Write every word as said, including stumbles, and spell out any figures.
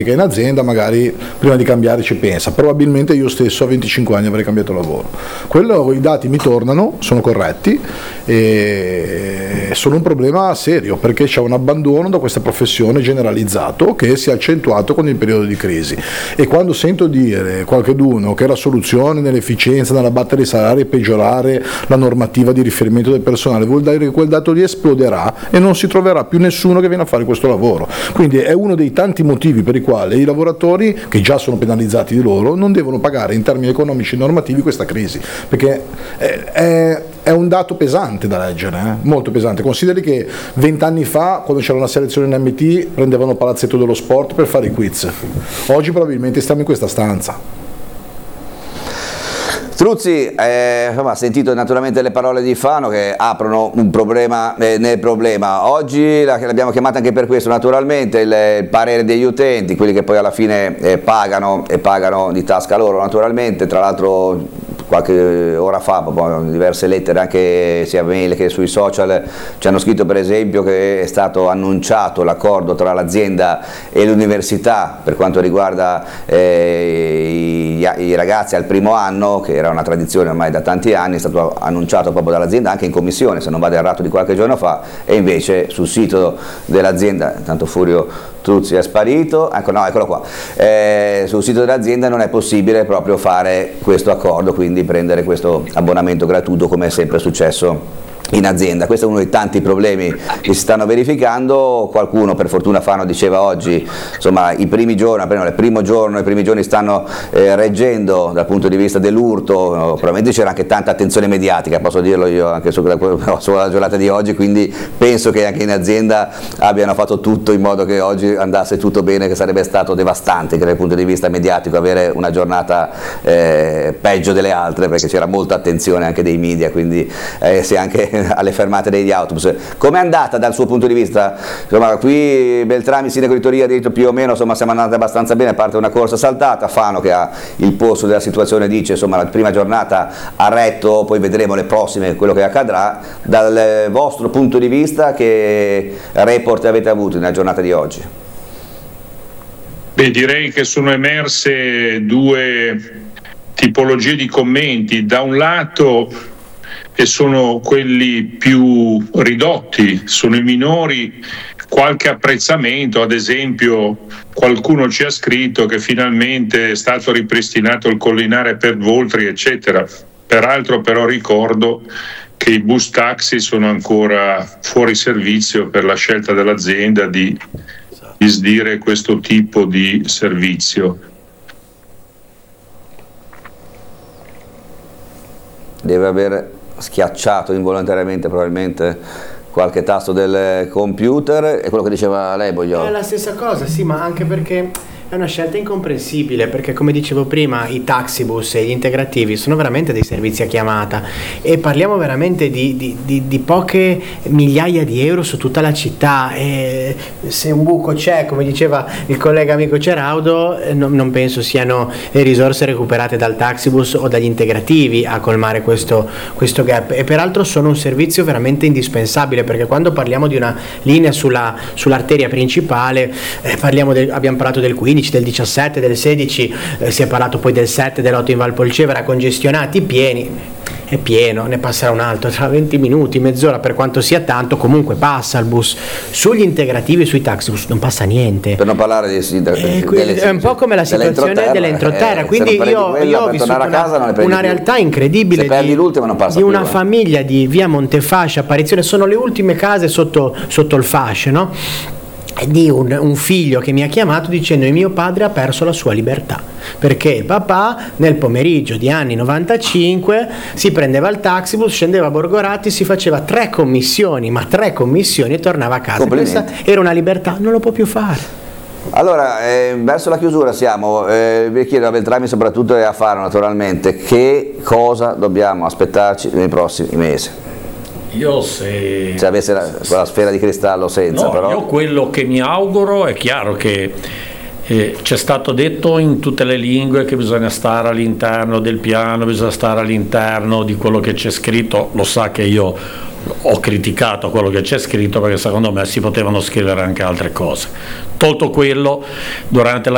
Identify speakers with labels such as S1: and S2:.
S1: in azienda, magari prima di cambiare ci pensa. Probabilmente io stesso a venticinque anni avrei cambiato lavoro. Quello, i dati mi tornano, sono corretti e sono un problema serio, perché c'è un abbandono da questa professione generalizzato che si è accentuato con il periodo di crisi. E quando sento dire qualcheduno che la soluzione nell'efficienza, nell'abbattere i salari è peggiorare la normativa di riferimento del personale, vuol dire che quel dato lì esploderà e non si troverà più nessuno che viene a fare questo lavoro. Quindi è uno dei tanti motivi per i quali i lavoratori, che già sono penalizzati di loro, non devono pagare in termini economici e normativi questa crisi, perché è, è, è un dato pesante da leggere, eh? Molto pesante. Consideri che vent'anni fa, quando c'era una selezione in M T, prendevano Palazzetto dello Sport per fare i quiz. Oggi probabilmente stiamo in questa stanza.
S2: Struzzi, eh, insomma, ha sentito naturalmente le parole di Fano che aprono un problema eh, nel problema. Oggi l'abbiamo chiamata anche per questo, naturalmente, il, il parere degli utenti, quelli che poi alla fine eh, pagano e pagano di tasca loro, naturalmente. Tra l'altro qualche ora fa, diverse lettere anche sia mail che sui social ci hanno scritto, per esempio, che è stato annunciato l'accordo tra l'azienda e l'università per quanto riguarda eh, i, i ragazzi al primo anno, che era una tradizione ormai da tanti anni, è stato annunciato proprio dall'azienda anche in commissione, se non vado errato, di qualche giorno fa, e invece sul sito dell'azienda, tanto Furio Struzzi è sparito, ecco, no, eccolo qua, eh, sul sito dell'azienda non è possibile proprio fare questo accordo, quindi prendere questo abbonamento gratuito come è sempre successo in azienda. Questo è uno dei tanti problemi che si stanno verificando. Qualcuno, per fortuna Fano diceva oggi, insomma, i primi giorni, almeno il primo giorno, i primi giorni stanno eh, reggendo dal punto di vista dell'urto, no, probabilmente c'era anche tanta attenzione mediatica, posso dirlo io anche su, sulla giornata di oggi, quindi penso che anche in azienda abbiano fatto tutto in modo che oggi andasse tutto bene, che sarebbe stato devastante che dal punto di vista mediatico avere una giornata eh, peggio delle altre, perché c'era molta attenzione anche dei media, quindi eh, se anche alle fermate degli autobus. Com'è andata dal suo punto di vista? Insomma, qui Beltrami, sindaco di Toria, ha detto più o meno, insomma, siamo andati abbastanza bene, a parte una corsa saltata. Fano, che ha il polso della situazione, dice, insomma, la prima giornata ha retto, poi vedremo le prossime quello che accadrà. Dal vostro punto di vista, che report avete avuto nella giornata di oggi?
S3: Beh, direi che sono emerse due tipologie di commenti. Da un lato, e sono quelli più ridotti, sono i minori, qualche apprezzamento, ad esempio qualcuno ci ha scritto che finalmente è stato ripristinato il collinare per Voltri, eccetera. Peraltro però ricordo che i bus taxi sono ancora fuori servizio per la scelta dell'azienda di disdire questo tipo di servizio.
S2: Deve aver schiacciato involontariamente probabilmente qualche tasto del computer. È quello che diceva lei, Bogliò?
S4: È la stessa cosa, sì, ma anche perché è una scelta incomprensibile, perché come dicevo prima i taxibus e gli integrativi sono veramente dei servizi a chiamata e parliamo veramente di, di, di, di poche migliaia di euro su tutta la città, e se un buco c'è, come diceva il collega amico Ceraudo, non, non penso siano le risorse recuperate dal taxibus o dagli integrativi a colmare questo, questo gap. E peraltro sono un servizio veramente indispensabile, perché quando parliamo di una linea sulla, sull'arteria principale eh, parliamo del, abbiamo parlato del quindici, del diciassette, del sedici, eh, si è parlato poi del sette, dell'otto in Valpolcevera, congestionati, pieni. È pieno, ne passerà un altro tra venti minuti, mezz'ora, per quanto sia tanto, comunque passa il bus. Sugli integrativi, sui taxibus non passa niente.
S2: Per non parlare di, di,
S4: eh,
S2: delle,
S4: è un po' come la situazione dell'entroterra, eh, quindi io, quella, io ho vissuto una, casa, una realtà incredibile di, non passa di una più, famiglia di via Montefascia, Apparizione, sono le ultime case sotto, sotto il fascio, no? Di un, un figlio che mi ha chiamato dicendo che mio padre ha perso la sua libertà perché il papà nel pomeriggio di anni novantacinque si prendeva il taxibus, scendeva a Borgoratti, si faceva tre commissioni, ma tre commissioni, e tornava a casa. Questa era una libertà, non lo può più fare.
S2: Allora, eh, verso la chiusura siamo, eh, vi chiedo a Beltrami soprattutto e a Fano naturalmente, che cosa dobbiamo aspettarci nei prossimi mesi?
S5: Io se...
S2: se avesse la, la sfera di cristallo senza,
S5: no,
S2: però...
S5: io quello che mi auguro, è chiaro che eh, c'è stato detto in tutte le lingue che bisogna stare all'interno del piano, bisogna stare all'interno di quello che c'è scritto, lo sa che io ho criticato quello che c'è scritto perché secondo me si potevano scrivere anche altre cose. Tolto quello, durante la